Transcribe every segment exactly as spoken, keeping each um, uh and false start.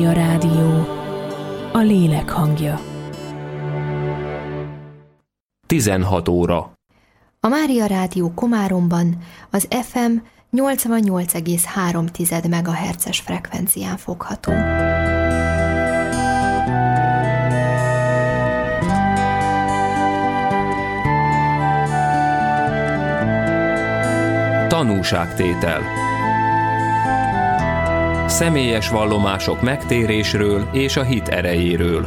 A rádió, a lélek hangja. tizenhat óra. A Mária Rádió Komáromban az ef em nyolcvannyolc egész három megahertzes frekvencián fogható. Tanúságtétel. Személyes vallomások megtérésről és a hit erejéről.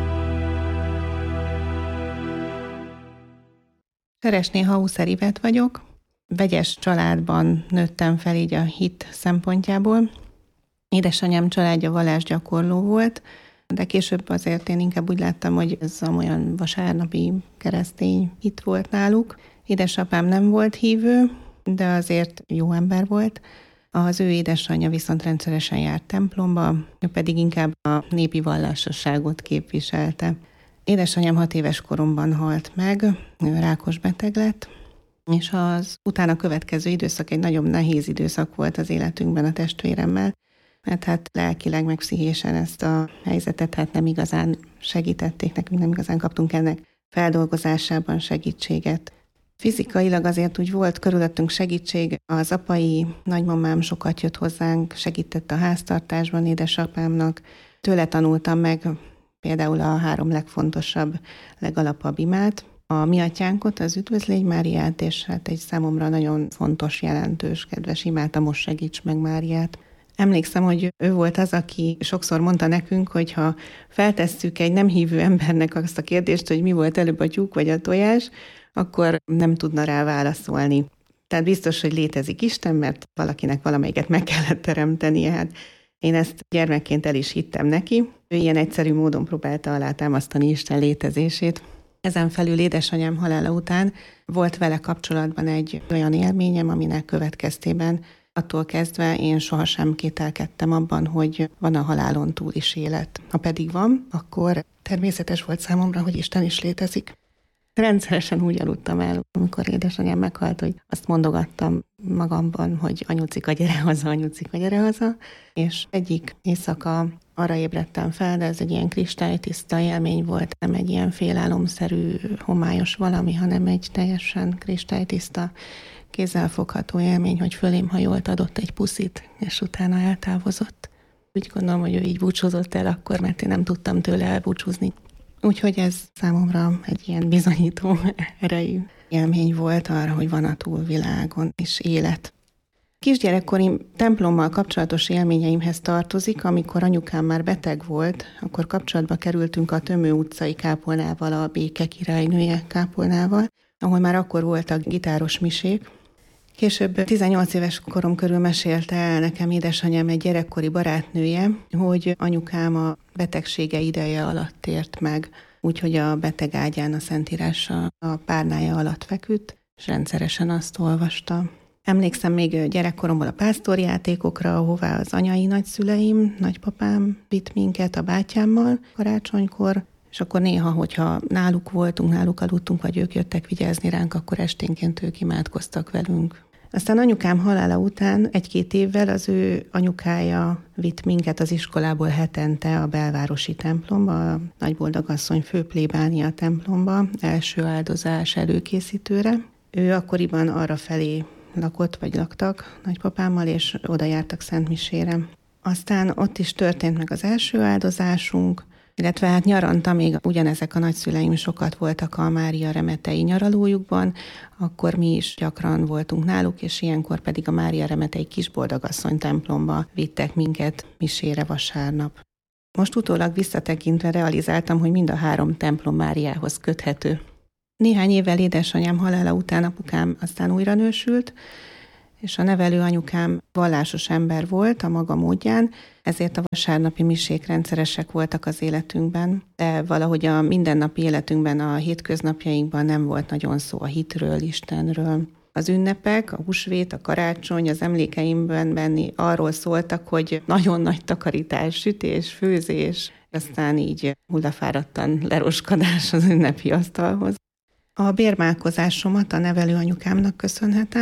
Seresné Hauser Ivett vagyok. Vegyes családban nőttem fel így a hit szempontjából. Édesanyám családja vallásgyakorló volt, de később azért én inkább úgy láttam, hogy ez olyan vasárnapi keresztény hit volt náluk. Édesapám nem volt hívő, de azért jó ember volt. Az ő édesanyja viszont rendszeresen járt templomba, ő pedig inkább a népi vallásosságot képviselte. Édesanyám hat éves koromban halt meg, ő rákos beteg lett, és az utána következő időszak egy nagyon nehéz időszak volt az életünkben a testvéremmel, mert hát lelkileg meg pszichésen ezt a helyzetet hát nem igazán segítették, nekünk nem igazán kaptunk ennek feldolgozásában segítséget. Fizikailag azért úgy volt körülöttünk segítség, az apai nagymamám sokat jött hozzánk, segített a háztartásban édesapámnak, tőle tanultam meg például a három legfontosabb, legalapabb imát, a mi atyánkot, az Üdvözlégy Máriát, és hát egy számomra nagyon fontos, jelentős, kedves imát, a Most segíts meg Máriát. Emlékszem, hogy ő volt az, aki sokszor mondta nekünk, hogy ha feltesszük egy nem hívő embernek azt a kérdést, hogy mi volt előbb a tyúk vagy a tojás, akkor nem tudna rá válaszolni. Tehát biztos, hogy létezik Isten, mert valakinek valamelyiket meg kellett teremtenie. Hát én ezt gyermekként el is hittem neki. Ő ilyen egyszerű módon próbálta alátámasztani Isten létezését. Ezen felül édesanyám halála után volt vele kapcsolatban egy olyan élményem, aminek következtében attól kezdve én sohasem kételkedtem abban, hogy van a halálon túl is élet. Ha pedig van, akkor természetes volt számomra, hogy Isten is létezik. Rendszeresen úgy aludtam el, amikor édesanyám meghalt, hogy azt mondogattam magamban, hogy anyucika, gyere haza, anyucika, gyere haza, és egyik éjszaka arra ébredtem fel, de ez egy ilyen kristálytiszta élmény volt, nem egy ilyen félálomszerű, homályos valami, hanem egy teljesen kristálytiszta, kézzelfogható élmény, hogy fölém hajolt, adott egy puszit, és utána eltávozott. Úgy gondolom, hogy ő így búcsúzott el akkor, mert én nem tudtam tőle elbúcsúzni. Úgyhogy ez számomra egy ilyen bizonyító erejű élmény volt arra, hogy van a túlvilágon is élet. Kisgyerekkori templommal kapcsolatos élményeimhez tartozik, amikor anyukám már beteg volt, akkor kapcsolatba kerültünk a Tömő utcai kápolnával, a Béke királynője kápolnával, ahol már akkor voltak gitáros misék. Később tizennyolc éves korom körül mesélte el nekem édesanyám egy gyerekkori barátnője, hogy anyukám a betegsége ideje alatt tért meg, úgyhogy a beteg ágyán a Szentírása a párnája alatt feküdt, és rendszeresen azt olvasta. Emlékszem még gyerekkoromból a pásztorjátékokra, ahová az anyai nagyszüleim, nagypapám vitt minket a bátyámmal karácsonykor, és akkor néha, hogyha náluk voltunk, náluk aludtunk, vagy ők jöttek vigyázni ránk, akkor esténként ők imádkoztak velünk. Aztán anyukám halála után egy-két évvel az ő anyukája vitt minket az iskolából hetente a belvárosi templomba, a Nagyboldogasszony főplébánia templomba, első áldozás előkészítőre. Ő akkoriban arra felé lakott, vagy laktak nagypapámmal, és oda jártak szentmisére. Aztán ott is történt meg az első áldozásunk, illetve hát nyaranta még ugyanezek a nagyszüleim sokat voltak a Mária remetei nyaralójukban, akkor mi is gyakran voltunk náluk, és ilyenkor pedig a Mária remetei Kisboldogasszony templomba vittek minket misére vasárnap. Most utólag visszatekintve realizáltam, hogy mind a három templom Máriához köthető. Néhány évvel édesanyám halála után apukám aztán újra nősült, és a nevelő anyukám vallásos ember volt a maga módján, ezért a vasárnapi misék rendszeresek voltak az életünkben, de valahogy a mindennapi életünkben, a hétköznapjainkban nem volt nagyon szó a hitről, Istenről. Az ünnepek, a húsvét, a karácsony, az emlékeimben benni arról szóltak, hogy nagyon nagy takarítás, sütés, főzés, aztán így hullafáradtan leroskadás az ünnepi asztalhoz. A bérmálkozásomat a nevelő anyukámnak köszönhetem.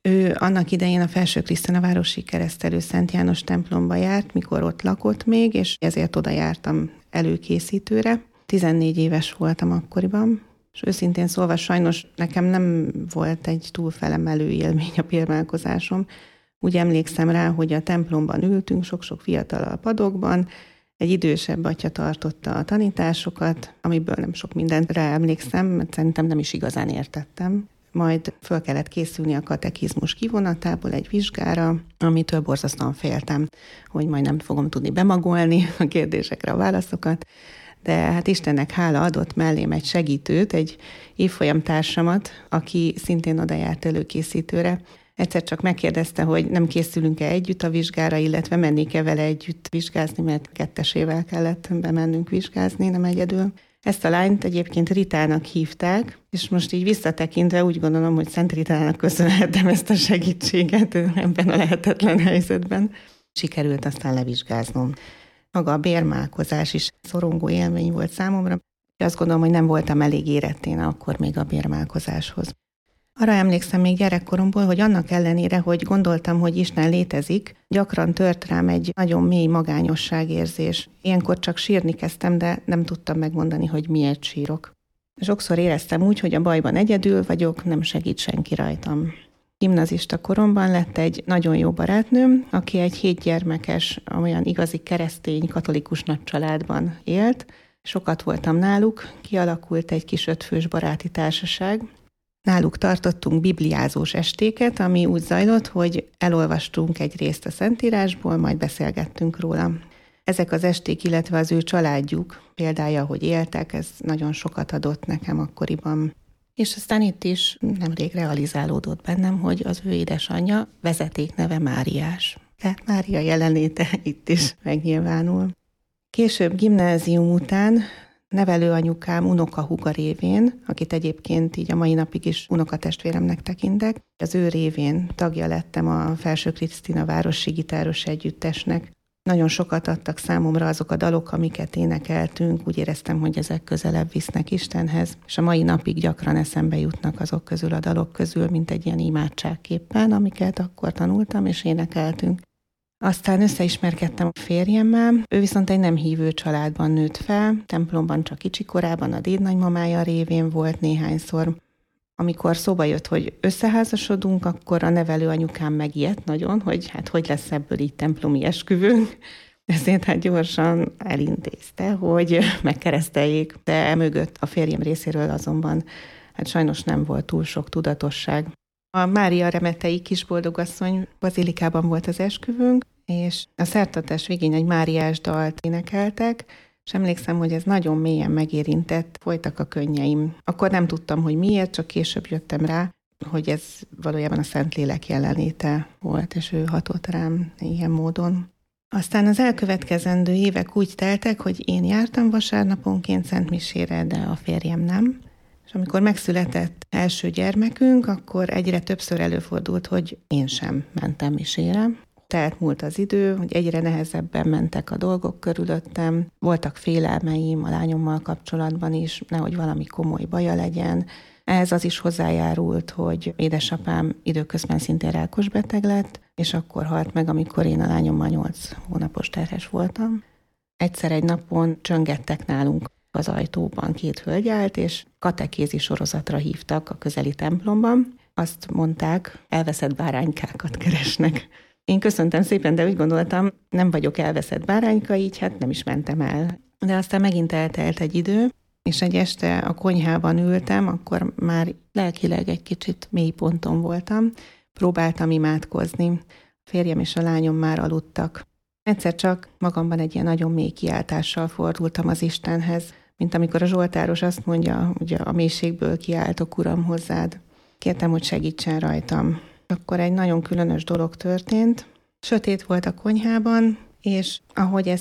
Ő annak idején a Felső Krisztina városi keresztelő Szent János templomba járt, mikor ott lakott még, és ezért oda jártam előkészítőre. tizennégy éves voltam akkoriban, és őszintén szólva sajnos nekem nem volt egy túl felemelő élmény a bérmálkozásom. Úgy emlékszem rá, hogy a templomban ültünk, sok-sok fiatal a padokban, egy idősebb atya tartotta a tanításokat, amiből nem sok mindenre emlékszem, mert szerintem nem is igazán értettem. Majd föl kellett készülni a katekizmus kivonatából egy vizsgára, amitől borzasztóan féltem, hogy majd nem fogom tudni bemagolni a kérdésekre a válaszokat. De hát Istennek hála adott mellém egy segítőt, egy évfolyamtársamat, aki szintén oda járt előkészítőre. Egyszer csak megkérdezte, hogy nem készülünk-e együtt a vizsgára, illetve mennék-e vele együtt vizsgázni, mert kettesével kellett bemennünk vizsgázni, nem egyedül. Ezt a lányt egyébként Ritának hívták, és most így visszatekintve úgy gondolom, hogy Szent Ritának köszönhetem ezt a segítséget ebben a lehetetlen helyzetben. Sikerült aztán levizsgáznom. Maga a bérmálkozás is szorongó élmény volt számomra. Azt gondolom, hogy nem voltam elég érett én akkor még a bérmálkozáshoz. Arra emlékszem még gyerekkoromból, hogy annak ellenére, hogy gondoltam, hogy Isten létezik, gyakran tört rám egy nagyon mély magányosságérzés. Ilyenkor csak sírni kezdtem, de nem tudtam megmondani, hogy miért sírok. Sokszor éreztem úgy, hogy a bajban egyedül vagyok, nem segít senki rajtam. Gimnazista koromban lett egy nagyon jó barátnőm, aki egy hétgyermekes, olyan igazi keresztény, katolikus nagycsaládban élt. Sokat voltam náluk, kialakult egy kis ötfős baráti társaság. Náluk tartottunk bibliázós estéket, ami úgy zajlott, hogy elolvastunk egy részt a Szentírásból, majd beszélgettünk róla. Ezek az esték, illetve az ő családjuk példája, hogy éltek, ez nagyon sokat adott nekem akkoriban. És aztán itt is nemrég realizálódott bennem, hogy az ő édesanyja vezetékneve Máriás. Tehát Mária jelenléte itt is megnyilvánul. Később gimnázium után nevelőanyukám unokahúga révén, akit egyébként így a mai napig is unokatestvéremnek tekintek, az ő révén tagja lettem a Felső Krisztina városi gitáros együttesnek. Nagyon sokat adtak számomra azok a dalok, amiket énekeltünk, úgy éreztem, hogy ezek közelebb visznek Istenhez, és a mai napig gyakran eszembe jutnak azok közül a dalok közül, mint egy ilyen imádságképpen, amiket akkor tanultam és énekeltünk. Aztán összeismerkedtem a férjemmel, ő viszont egy nem hívő családban nőtt fel, templomban csak kicsi korában a dédnagymamája révén volt néhányszor. Amikor szóba jött, hogy összeházasodunk, akkor a nevelőanyukám megijedt nagyon, hogy hát hogy lesz ebből így templomi esküvőnk. Ezért hát gyorsan elintézte, hogy megkereszteljék, de emögött a férjem részéről azonban hát sajnos nem volt túl sok tudatosság. A Mária Remetei kisboldogasszony bazilikában volt az esküvőnk, és a szertartás végén egy Máriás dalt énekeltek, és emlékszem, hogy ez nagyon mélyen megérintett, folytak a könnyeim. Akkor nem tudtam, hogy miért, csak később jöttem rá, hogy ez valójában a Szentlélek jelenléte volt, és ő hatott rám ilyen módon. Aztán az elkövetkezendő évek úgy teltek, hogy én jártam vasárnaponként szentmisére, de a férjem nem. És amikor megszületett első gyermekünk, akkor egyre többször előfordult, hogy én sem mentem misére. Tehát múlt az idő, hogy egyre nehezebben mentek a dolgok körülöttem. Voltak félelmeim a lányommal kapcsolatban is, nehogy valami komoly baja legyen. Ehhez az is hozzájárult, hogy édesapám időközben szintén rákos beteg lett, és akkor halt meg, amikor én a lányommal nyolc hónapos terhes voltam. Egyszer egy napon csöngettek nálunk az ajtóban, két hölgy állt, és katekézi sorozatra hívtak a közeli templomban. Azt mondták, elveszett báránykákat keresnek. Én köszöntem szépen, de úgy gondoltam, nem vagyok elveszett bárányka, így hát nem is mentem el. De aztán megint eltelt egy idő, és egy este a konyhában ültem, akkor már lelkileg egy kicsit mély ponton voltam. Próbáltam imádkozni. A férjem és a lányom már aludtak. Egyszer csak magamban egy ilyen nagyon mély kiáltással fordultam az Istenhez, mint amikor a zsoltáros azt mondja, hogy a mélységből kiáltok, Uram, hozzád. Kértem, hogy segítsen rajtam. Akkor egy nagyon különös dolog történt. Sötét volt a konyhában, és ahogy ez